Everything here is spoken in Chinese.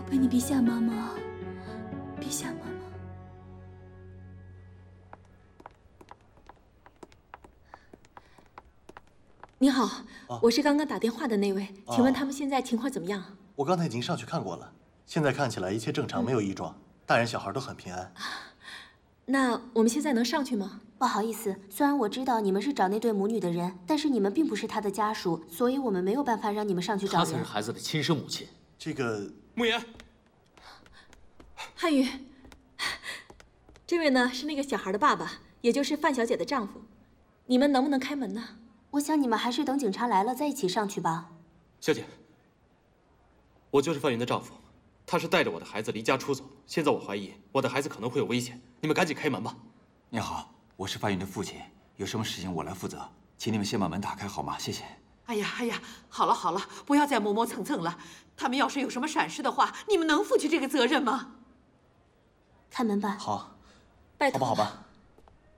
维尼陛下，妈妈，陛下妈妈。 你好，我是刚刚打电话的那位，请问他们现在情况怎么样？ 我刚才已经上去看过了，现在看起来一切正常，没有异状，大人小孩都很平安。 那我们现在能上去吗？ 不好意思，虽然我知道你们是找那对母女的人，但是你们并不是他的家属，所以我们没有办法让你们上去找人。 她才是孩子的亲生母亲。 这个慕言， 汉语，这位呢是那个小孩的爸爸，也就是范小姐的丈夫。你们能不能开门呢？ 我想你们还是等警察来了再一起上去吧。 小姐，我就是范云的丈夫，他是带着我的孩子离家出走，现在我怀疑我的孩子可能会有危险，你们赶紧开门吧。 你好，我是范云的父亲，有什么事情我来负责，请你们先把门打开好吗？谢谢。 哎呀，好了好了，不要再磨磨蹭蹭了。他们要是有什么闪失的话，你们能负起这个责任吗？ 开门吧。 好， 拜托， 好吧。